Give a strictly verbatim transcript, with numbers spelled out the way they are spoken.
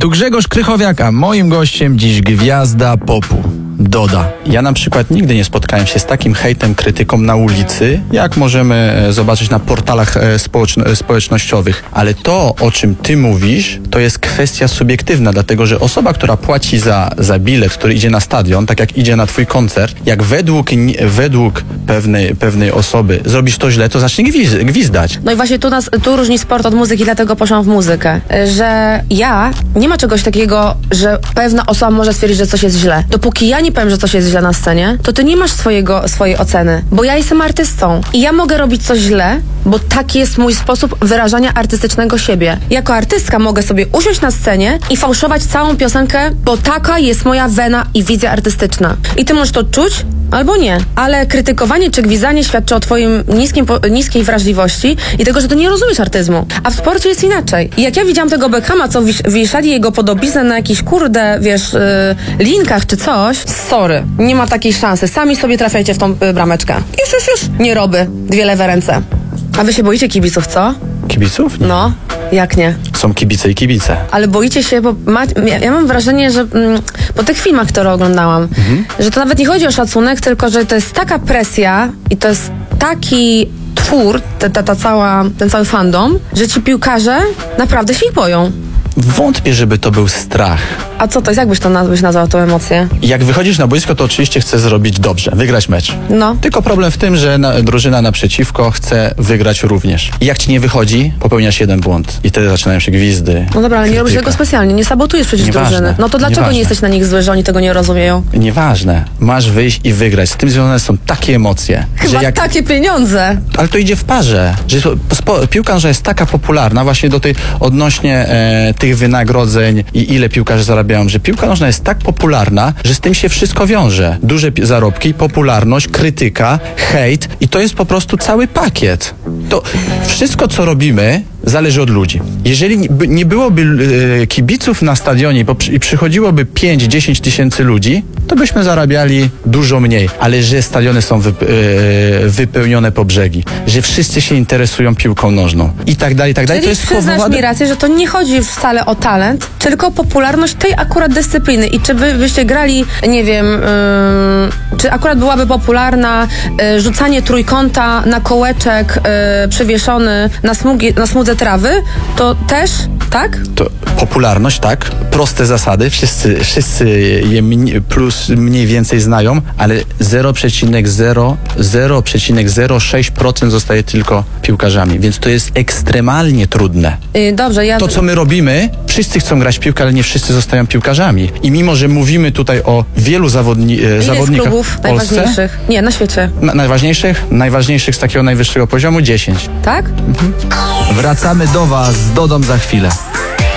Tu Grzegorz Krychowiak, a moim gościem dziś gwiazda popu, Doda. Ja na przykład nigdy nie spotkałem się z takim hejtem, krytyką na ulicy, jak możemy zobaczyć na portalach społeczno- społecznościowych. Ale to, o czym ty mówisz, to jest kwestia subiektywna, dlatego że osoba, która płaci za, za bilet, który idzie na stadion, tak jak idzie na twój koncert, jak według, według pewnej, pewnej osoby zrobisz to źle, to zacznie gwiz- gwizdać. No i właśnie tu, nas, tu różni sport od muzyki, dlatego poszłam w muzykę. Że ja, nie ma czegoś takiego, że pewna osoba może stwierdzić, że coś jest źle. Dopóki ja nie powiem, że coś jest źle na scenie, to ty nie masz swojego, swojej oceny. Bo ja jestem artystą i ja mogę robić coś źle, bo taki jest mój sposób wyrażania artystycznego siebie. Jako artystka mogę sobie usiąść na scenie i fałszować całą piosenkę, bo taka jest moja wena i wizja artystyczna. I ty możesz to czuć, albo nie. Ale krytykowanie czy gwizdanie świadczy o twoim niskim, po, niskiej wrażliwości i tego, że ty nie rozumiesz artyzmu. A w sporcie jest inaczej. I jak ja widziałam tego Beckhama, co wisz, wieszali jego podobiznę na jakichś, kurde, wiesz, yy, linkach czy coś, sorry, nie ma takiej szansy. Sami sobie trafiajcie w tą y, brameczkę. Już, już, już. Nie roby. Dwie lewe ręce. A wy się boicie kibiców, co? Kibiców? Nie. No, jak nie? Są kibice i kibice. Ale boicie się, bo ma, ja, ja mam wrażenie, że mm, po tych filmach, które oglądałam, mhm. że to nawet nie chodzi o szacunek, tylko że to jest taka presja i to jest taki twór, ta, ta, ta cała, ten cały fandom, że ci piłkarze naprawdę się ich boją. Wątpię, żeby to był strach. A co to jest? Jak byś to naz- byś nazwał tą emocję? Jak wychodzisz na boisko, to oczywiście chcesz zrobić dobrze, wygrać mecz. No. Tylko problem w tym, że na, drużyna naprzeciwko chce wygrać również. I jak ci nie wychodzi, popełniasz jeden błąd. I wtedy zaczynają się gwizdy. No dobra, ale nie robisz tego specjalnie, nie sabotujesz przecież Nieważne. drużyny. No to dlaczego Nieważne. nie jesteś na nich zły, że oni tego nie rozumieją? Nieważne. Masz wyjść i wygrać. Z tym związane są takie emocje. Chyba że jak... takie pieniądze. Ale to idzie w parze. Że spo... Piłka nożna jest taka popularna właśnie do tej odnośnie e, tych wynagrodzeń i ile piłkarze zarabiają, że piłka nożna jest tak popularna, że z tym się wszystko wiąże. Duże pi- zarobki, popularność, krytyka, hejt i to jest po prostu cały pakiet. To wszystko, co robimy, zależy od ludzi. Jeżeli nie, by, nie byłoby e, kibiców na stadionie bo przy, i przychodziłoby pięć do dziesięciu tysięcy ludzi, to byśmy zarabiali dużo mniej. Ale że stadiony są wy, e, wypełnione po brzegi, że wszyscy się interesują piłką nożną i tak dalej, i tak dalej. Czyli To jest przyznasz spowodowane... mi rację, że to nie chodzi wcale o talent, tylko o popularność tej akurat dyscypliny. I czy wy byście grali, nie wiem, yy, czy akurat byłaby popularna yy, rzucanie trójkąta na kołeczek yy, przywieszony na, smugi, na smudze trawy, to też, tak? To popularność, tak? Proste zasady, wszyscy, wszyscy je mniej, plus mniej więcej znają, ale zero przecinek zero sześć procent zostaje tylko piłkarzami, więc to jest ekstremalnie trudne. Yy, dobrze, ja... To, co my robimy, wszyscy chcą grać w piłkę, ale nie wszyscy zostają piłkarzami. I mimo, że mówimy tutaj o wielu zawodni- Ile zawodnikach klubów w Polsce, najważniejszych? Nie, na świecie. Na, najważniejszych? Najważniejszych z takiego najwyższego poziomu dziesięć. Tak? Wracamy do was z Dodą za chwilę.